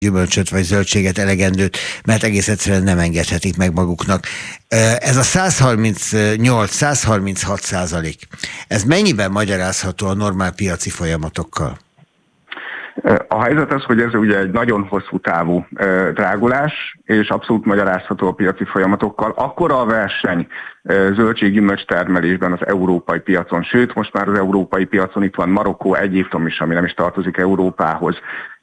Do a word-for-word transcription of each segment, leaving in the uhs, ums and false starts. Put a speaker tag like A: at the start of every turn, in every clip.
A: gyümölcsöt vagy zöldséget, elegendőt, mert egész egyszerűen nem engedhetik meg maguknak. Ez a száz harmincnyolc száz harminchat százalék, ez mennyiben magyarázható a normál piaci folyamatokkal?
B: A helyzet az, hogy ez ugye egy nagyon hosszú távú drágulás, és abszolút magyarázható a piaci folyamatokkal. Akkora a verseny zöldség-gyümölcs termelésben az európai piacon, sőt, most már az európai piacon itt van Marokkó, Egyiptom is, ami nem is tartozik Európához,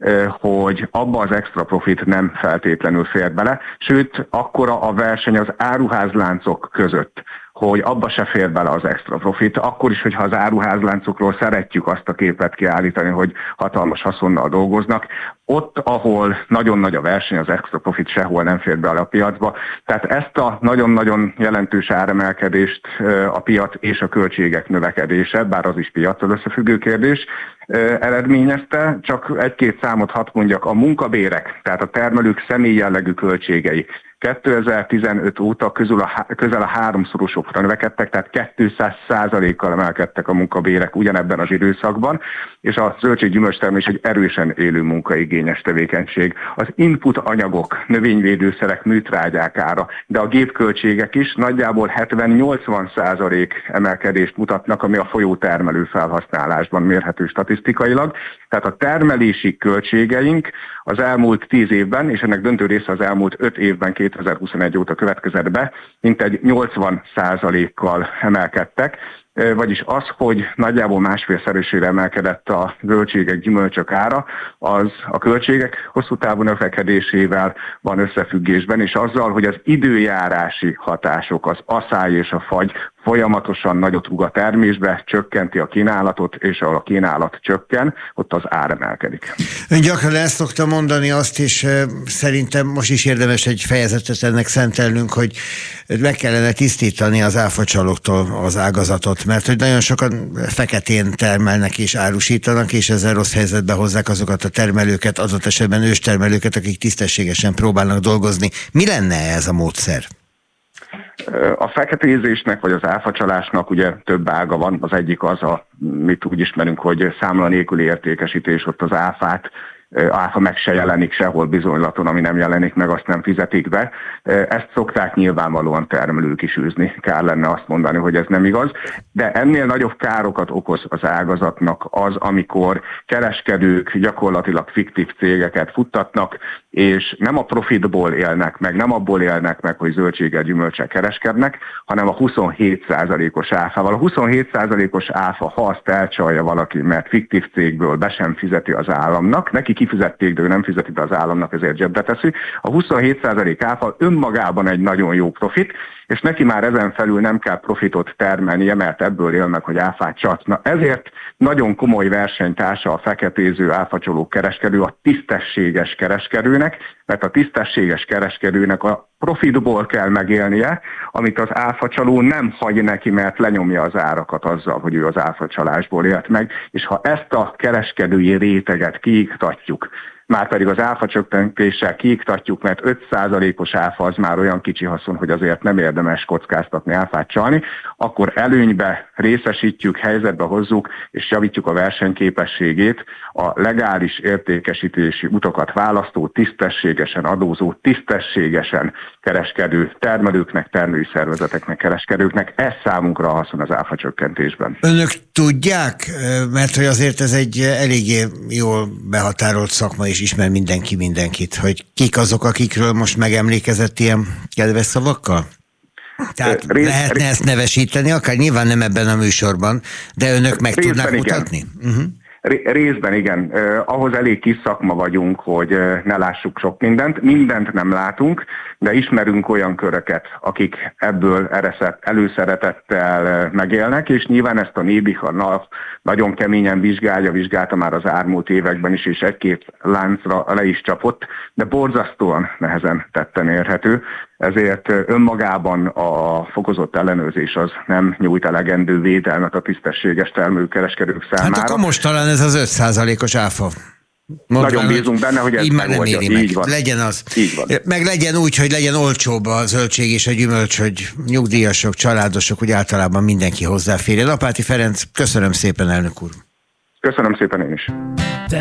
B: hogy abba az extra profit nem feltétlenül fér bele, sőt, akkora a verseny az áruházláncok között, hogy abba se fér bele az extra profit, akkor is, hogyha az áruházláncokról szeretjük azt a képet kiállítani, hogy hatalmas haszonnal dolgoznak, ott, ahol nagyon nagy a verseny, az extra profit sehol nem fér bele a piacba. Tehát ezt a nagyon-nagyon jelentős áremelkedést a piac és a költségek növekedése, bár az is piacsal összefüggő kérdés, eredményezte. Csak egy-két számot hadd mondjak, a munkabérek, tehát a termelők személyjellegű költségei kétezer-tizenöt óta közül a, közel a háromszorosokra növekedtek, tehát kétszáz százalékkal emelkedtek a munkabérek ugyanebben az időszakban, és a zöldség-gyümölcstermelés egy erősen élő munkaigényes tevékenység. Az input anyagok, növényvédőszerek, műtrágyák ára, de a gépköltségek is nagyjából hetven-nyolcvan százalék emelkedést mutatnak, ami a folyótermelő felhasználásban mérhető statisztikailag. Tehát a termelési költségeink az elmúlt tíz évben, és ennek döntő része az elmúlt öt évben kétezer-huszonegy óta következett be, mintegy nyolcvan százalékkal emelkedtek, vagyis az, hogy nagyjából másfélszeresére emelkedett a zöldségek, gyümölcsök ára, az a költségek hosszú távú növekedésével van összefüggésben, és azzal, hogy az időjárási hatások, az aszály és a fagy folyamatosan nagyot rúg a termésbe, csökkenti a kínálatot, és ahol a kínálat csökken, ott az ár emelkedik.
A: Ön gyakran ezt szokta mondani azt, és szerintem most is érdemes egy fejezetet ennek szentelnünk, hogy meg kellene tisztítani az áfacsalóktól az ágazatot, mert hogy nagyon sokan feketén termelnek és árusítanak, és ezzel rossz helyzetbe hozzák azokat a termelőket, adott esetben őstermelőket, akik tisztességesen próbálnak dolgozni. Mi lenne ez a módszer?
B: A feketézésnek vagy az áfacsalásnak ugye több ága van. Az egyik az, a, mit úgy ismerünk, hogy számla nélküli értékesítés, ott az áfát, áfa meg se jelenik sehol bizonylaton, ami nem jelenik meg, azt nem fizetik be. Ezt szokták nyilvánvalóan termelők is űzni. Kár lenne azt mondani, hogy ez nem igaz. De ennél nagyobb károkat okoz az ágazatnak az, amikor kereskedők gyakorlatilag fiktív cégeket futtatnak, és nem a profitból élnek meg, nem abból élnek meg, hogy zöldséggel, gyümölcsel kereskednek, hanem a huszonhét százalékos áfával. A huszonhét százalékos áfa, ha azt elcsalja valaki, mert fiktív cégből be sem fizeti az államnak, neki kifizették, de ő nem fizeti be az államnak, ezért zsebbe teszi. A huszonhét százalék áfa önmagában egy nagyon jó profit, és neki már ezen felül nem kell profitot termelnie, mert ebből él meg, hogy áfát csalt. Na ezért nagyon komoly versenytársa a feketéző áfacsoló kereskedő a tisztességes kereskedőnek, mert a tisztességes kereskedőnek a profitból kell megélnie, amit az áfacsaló nem hagy neki, mert lenyomja az árakat azzal, hogy ő az áfacsalásból élt meg, és ha ezt a kereskedői réteget kiiktatjuk, márpedig az áfacsökkentéssel kiiktatjuk, mert öt százalékos áfa az már olyan kicsi haszon, hogy azért nem érdemes kockáztatni, áfát csalni, akkor előnybe részesítjük, helyzetbe hozzuk, és javítjuk a versenyképességét a legális értékesítési utakat választó, tisztességesen adózó, tisztességesen kereskedő termelőknek, termelői szervezeteknek, kereskedőknek. Ez számunkra a haszon az áfacsökkentésben.
A: Önök tudják, mert hogy azért ez egy eléggé jól behatárolt szakma, és ismer mindenki mindenkit, hogy kik azok, akikről most megemlékezett ilyen kedves szavakkal? Tehát Rész, lehetne ezt nevesíteni, akár nyilván nem ebben a műsorban, de önök meg tudnák mutatni? Uh-huh.
B: Részben igen. Eh, ahhoz elég kis szakma vagyunk, hogy eh, ne lássuk sok mindent. Mindent nem látunk, de ismerünk olyan köröket, akik ebből előszeretettel eh, megélnek, és nyilván ezt a Nébih nagyon keményen vizsgálja, vizsgálta már az elmúlt években is, és egy-két láncra le is csapott, de borzasztóan nehezen tetten érhető. Ezért önmagában a fokozott ellenőrzés az nem nyújt elegendő védelmet a tisztességes termelőkereskedők számára.
A: Hát akkor most talán ez az öt százalékos áfa.
B: Mondván, nagyon bízunk benne, hogy ez
A: így már nem éri meg.
B: Így van.
A: Legyen az.
B: Így van.
A: Meg legyen úgy, hogy legyen olcsóbb a zöldség és a gyümölcs, hogy nyugdíjasok, családosok, úgy általában mindenki hozzáférjen. Lapáti Ferenc, köszönöm szépen, elnök úr.
B: Köszönöm szépen én is.